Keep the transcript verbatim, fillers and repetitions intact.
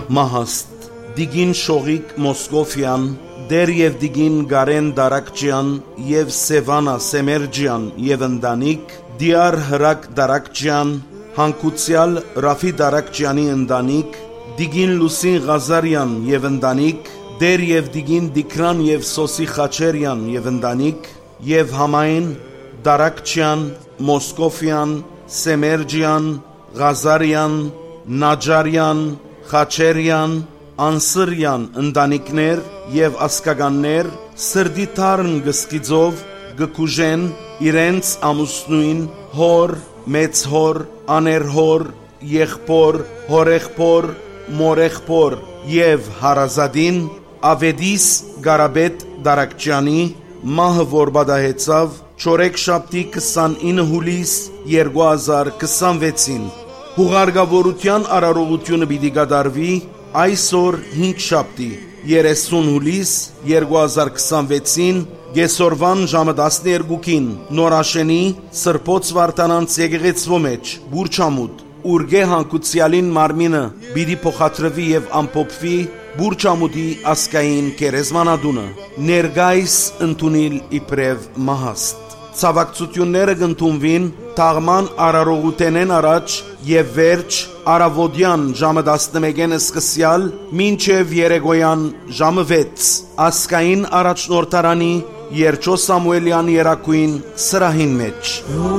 Մահաստ, Դիգին Շողիկ Մոսկովյան, Դեր և Դիգին Գարեն Դարակջյան և Սևանա Սեմերջյան և ընտանիք, Դիար Հրակ Դարակջյան, Հանկուցյալ Ռաֆի Դարակջյանի ընտանիք, Դիգին Լուսին Ղազարյան և ընտանիք, Դեր և Դիգին Դիքրան և Սոսի Խաչերյան և ընտանիք, և համայն Դարակջյան, Մոսկովյան, Սեմերջյան, Ղազարյան, Նաջարյան, Խաչերյան, Անսրյան ընտանիքներ և ասկականներ սրդի թարն գսկիձով գկուժեն իրենց ամուսնույն, հոր, մեծ հոր, աներհոր, եղբոր, հորեղբոր, մորեղբոր և հարազատին Ավետիս Գարաբետ Դարակջյանի մահը որ բադահեցավ չորեքշաբթի քսանինը հուլիս երկու հազար քսանվեցին։ Հուղարկավորության արարողությունը պիտի կատարվի այսօր հինգշաբթի երեսուն հուլիս երկու հազար քսանվեցին կեսօրվան ժամը տասներկուին Նորաշենի Սրբոց Վարդանանց եկեղեցվո մեջ Բուրչամուտ Ուրգե Հանկուցյալին մարմինը պիտի փոխադրվի եւ ամփոփվի Բուրչամուտի ասկային գերեզմանատունը ներկայիս ընդունել իբրև մահաստ ցավակցությունները կընդունվին թաղման արարողութենեն առաջ եւ վերջ արավոդյան ժամը տասնմեկին սկսյալ մինչեւ երեկոյան ժամը վեց ասկային առաջնորդարանի Երջո Սամուելյան երակույն սրահին մեջ